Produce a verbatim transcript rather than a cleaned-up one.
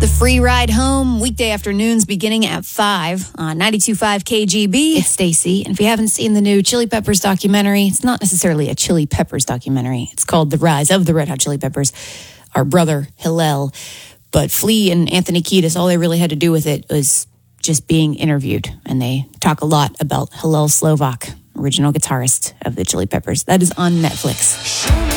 Free Ride Home, weekday afternoons beginning at five on ninety-two point five K G B. It's Stacy, and if you haven't seen the new Chili Peppers documentary, it's not necessarily a Chili Peppers documentary. It's called The Rise of the Red Hot Chili Peppers. Our brother, Hillel. But Flea and Anthony Kiedis, all they really had to do with it was just being interviewed, and they talk a lot about Hillel Slovak, original guitarist of the Chili Peppers. That is on Netflix.